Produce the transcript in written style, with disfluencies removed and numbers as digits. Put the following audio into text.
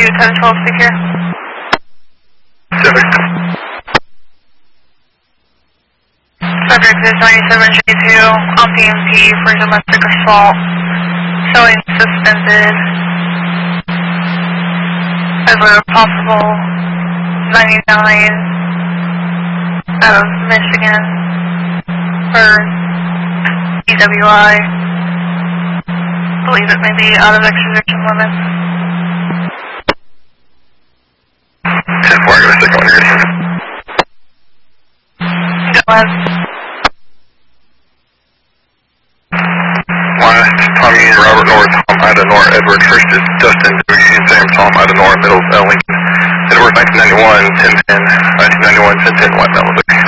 1012, speak here. Civic. Subject is 97J2 on PMP for domestic assault, showing suspended over a possible 99 out of Michigan for DWI. Believe it may be out of extradition limits. 10-4, I got a second one ready. Go ahead. Last, Tommy and Robert North, Tom Ida Nor, Edward. First is Dustin, Eugene Sam, Tom Ida Nor, Middle, Lincoln. Edward 1991, 1010, 1991, 1010, White Mountain.